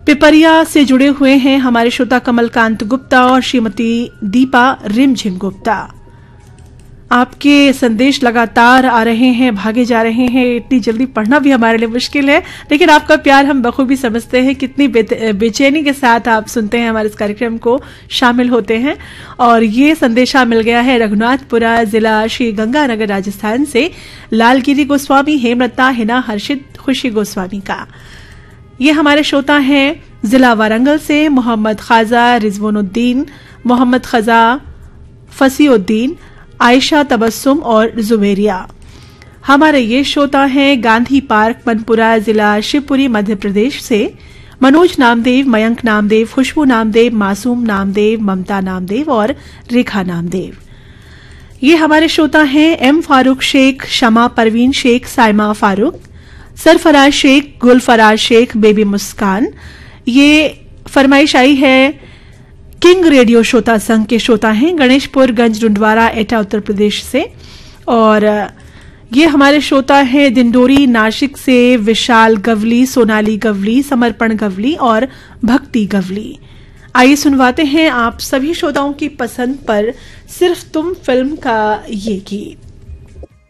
पिपरिया से जुड़े हुए हैं हमारे श्रोता कमलकांत गुप्ता और श्रीमती दीपा रिमझिम गुप्ता। आपके संदेश लगातार आ रहे हैं, भागे जा रहे हैं। इतनी जल्दी पढ़ना भी हमारे लिए मुश्किल है, लेकिन आपका प्यार हम बखूबी समझते हैं। कितनी बेचैनी के साथ आप सुनते हैं, हमारे इस कार्यक्रम को शामिल होते हैं। और ये संदेशा मिल गया है रघुनाथपुरा जिला श्री गंगानगर राजस्थान से लालगिरी गोस्वामी, हेमलता, हिना, हर्षित, खुशी गोस्वामी का। ये हमारे श्रोता हैं जिला वारंगल से मोहम्मद खाजा, रिजवानुद्दीन, मोहम्मद खजा, फसीउद्दीन, आयशा, तबस्सुम और जुबेरिया। हमारे ये श्रोता हैं गांधी पार्क, मनपुरा जिला शिवपुरी, मध्य प्रदेश से मनोज नामदेव, मयंक नामदेव, खुशबू नामदेव, मासूम नामदेव, ममता नामदेव और रेखा नामदेव। ये हमारे श्रोता हैं एम फारूक शेख, शमा परवीन शेख, साइमा फारूक, सरफराज शेख, गुलफराज शेख, बेबी मुस्कान। ये फरमाइश आई है किंग रेडियो श्रोता संघ के श्रोता हैं गणेशपुर गंज रुंडवारा एटा उत्तर प्रदेश से। और ये हमारे श्रोता हैं दिंडोरी नासिक से विशाल गवली, सोनाली गवली, समर्पण गवली और भक्ति गवली। आइए सुनवाते हैं आप सभी श्रोताओं की पसंद पर सिर्फ तुम फिल्म का ये गीत।